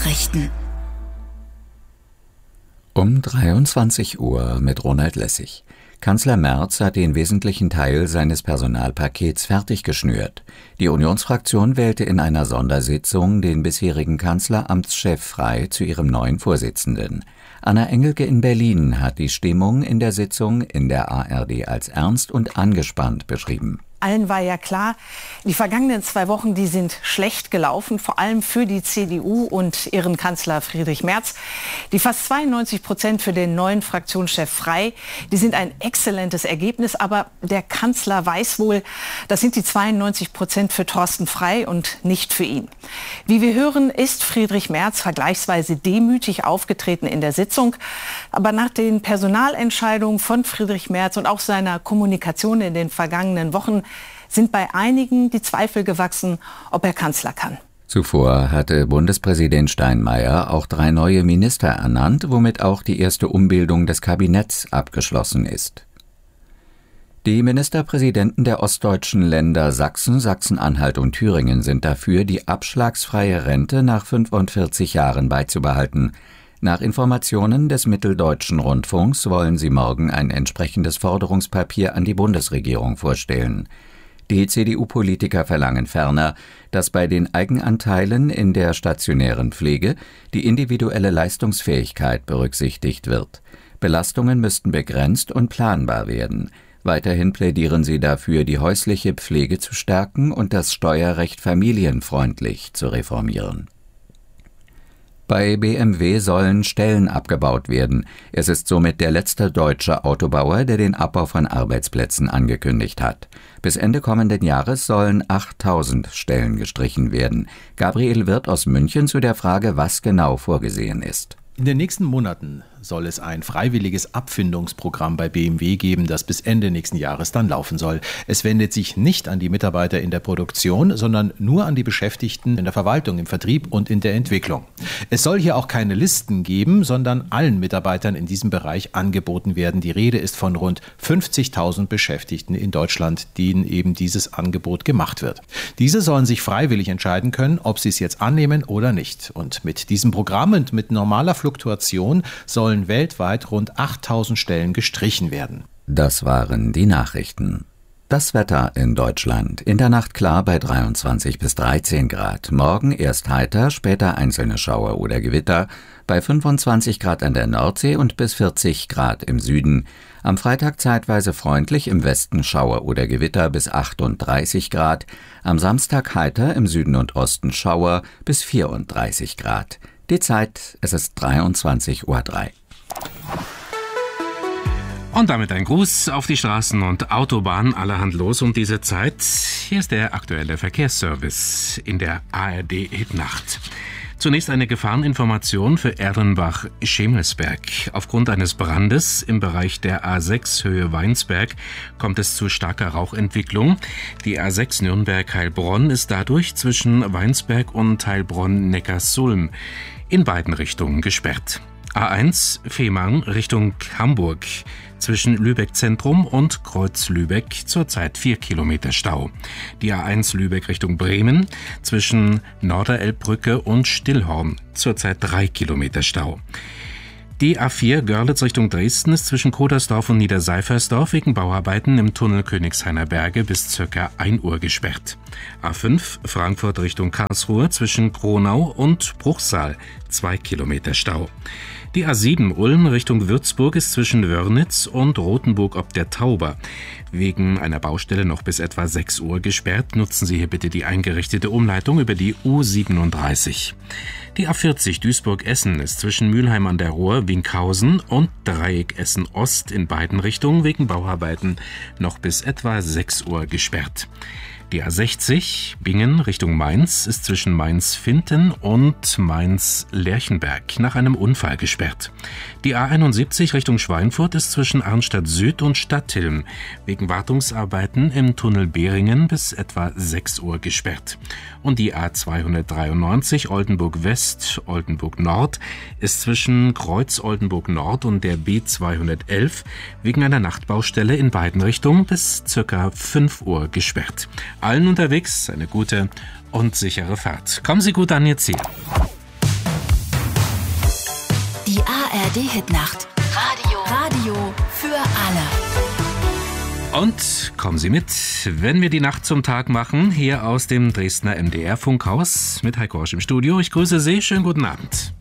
Nachrichten. Um 23 Uhr mit Ronald Lessig. Kanzler Merz hat den wesentlichen Teil seines Personalpakets fertig geschnürt. Die Unionsfraktion wählte in einer Sondersitzung den bisherigen Kanzleramtschef Frey zu ihrem neuen Vorsitzenden. Anna Engelke in Berlin hat die Stimmung in der Sitzung in der ARD als ernst und angespannt beschrieben. Allen war ja klar, die vergangenen 2 Wochen, die sind schlecht gelaufen, vor allem für die CDU und ihren Kanzler Friedrich Merz. Die fast 92% für den neuen Fraktionschef Frey, die sind ein exzellentes Ergebnis, aber der Kanzler weiß wohl, das sind die 92% für Thorsten Frey und nicht für ihn. Wie wir hören, ist Friedrich Merz vergleichsweise demütig aufgetreten in der Sitzung, aber nach den Personalentscheidungen von Friedrich Merz und auch seiner Kommunikation in den vergangenen Wochen sind bei einigen die Zweifel gewachsen, ob er Kanzler kann. Zuvor hatte Bundespräsident Steinmeier auch 3 neue Minister ernannt, womit auch die erste Umbildung des Kabinetts abgeschlossen ist. Die Ministerpräsidenten der ostdeutschen Länder Sachsen, Sachsen-Anhalt und Thüringen sind dafür, die abschlagsfreie Rente nach 45 Jahren beizubehalten. Nach Informationen des Mitteldeutschen Rundfunks wollen sie morgen ein entsprechendes Forderungspapier an die Bundesregierung vorstellen. Die CDU-Politiker verlangen ferner, dass bei den Eigenanteilen in der stationären Pflege die individuelle Leistungsfähigkeit berücksichtigt wird. Belastungen müssten begrenzt und planbar werden. Weiterhin plädieren sie dafür, die häusliche Pflege zu stärken und das Steuerrecht familienfreundlich zu reformieren. Bei BMW sollen Stellen abgebaut werden. Es ist somit der letzte deutsche Autobauer, der den Abbau von Arbeitsplätzen angekündigt hat. Bis Ende kommenden Jahres sollen 8000 Stellen gestrichen werden. Gabriel Wirth aus München zu der Frage, was genau vorgesehen ist. In den nächsten Monaten soll es ein freiwilliges Abfindungsprogramm bei BMW geben, das bis Ende nächsten Jahres dann laufen soll. Es wendet sich nicht an die Mitarbeiter in der Produktion, sondern nur an die Beschäftigten in der Verwaltung, im Vertrieb und in der Entwicklung. Es soll hier auch keine Listen geben, sondern allen Mitarbeitern in diesem Bereich angeboten werden. Die Rede ist von rund 50.000 Beschäftigten in Deutschland, denen eben dieses Angebot gemacht wird. Diese sollen sich freiwillig entscheiden können, ob sie es jetzt annehmen oder nicht. Und mit diesem Programm und mit normaler Fluktuation sollen weltweit rund 8000 Stellen gestrichen werden. Das waren die Nachrichten. Das Wetter in Deutschland. In der Nacht klar bei 23 bis 13 Grad. Morgen erst heiter, später einzelne Schauer oder Gewitter. Bei 25 Grad an der Nordsee und bis 40 Grad im Süden. Am Freitag zeitweise freundlich, im Westen Schauer oder Gewitter bis 38 Grad. Am Samstag heiter, im Süden und Osten Schauer bis 34 Grad. Die Zeit, es ist 23:03 Uhr. Und damit ein Gruß auf die Straßen und Autobahnen allerhand los um diese Zeit. Hier ist der aktuelle Verkehrsservice in der ARD-Hitnacht. Zunächst eine Gefahreninformation für Erlenbach-Schemelsberg. Aufgrund eines Brandes im Bereich der A6 Höhe Weinsberg kommt es zu starker Rauchentwicklung. Die A6 Nürnberg-Heilbronn ist dadurch zwischen Weinsberg und Heilbronn-Neckarsulm in beiden Richtungen gesperrt. A1 Fehmarn Richtung Hamburg. Zwischen Lübeck Zentrum und Kreuz Lübeck zurzeit 4 Kilometer Stau. Die A1 Lübeck Richtung Bremen zwischen Norderelbbrücke und Stillhorn zurzeit 3 Kilometer Stau. Die A4 Görlitz Richtung Dresden ist zwischen Kodersdorf und Niederseifersdorf wegen Bauarbeiten im Tunnel Königshainer Berge bis ca. 1 Uhr gesperrt. A5 Frankfurt Richtung Karlsruhe zwischen Kronau und Bruchsal 2 Kilometer Stau. Die A7 Ulm Richtung Würzburg ist zwischen Wörnitz und Rothenburg ob der Tauber wegen einer Baustelle noch bis etwa 6 Uhr gesperrt. Nutzen Sie hier bitte die eingerichtete Umleitung über die U37. Die A40 Duisburg-Essen ist zwischen Mülheim an der Ruhr, Winkhausen und Dreieck Essen-Ost in beiden Richtungen wegen Bauarbeiten noch bis etwa 6 Uhr gesperrt. Die A60 Bingen Richtung Mainz ist zwischen Mainz-Finten und Mainz-Lerchenberg nach einem Unfall gesperrt. Die A71 Richtung Schweinfurt ist zwischen Arnstadt Süd und Stadtilm wegen Wartungsarbeiten im Tunnel Behringen bis etwa 6 Uhr gesperrt. Und die A293 Oldenburg West, Oldenburg Nord ist zwischen Kreuz Oldenburg Nord und der B211 wegen einer Nachtbaustelle in beiden Richtungen bis ca. 5 Uhr gesperrt. Allen unterwegs eine gute und sichere Fahrt. Kommen Sie gut an Ihr Ziel. ARD Hitnacht. Radio für alle. Und kommen Sie mit, wenn wir die Nacht zum Tag machen, hier aus dem Dresdner MDR-Funkhaus mit Heiko Osch im Studio. Ich grüße Sie, schönen guten Abend.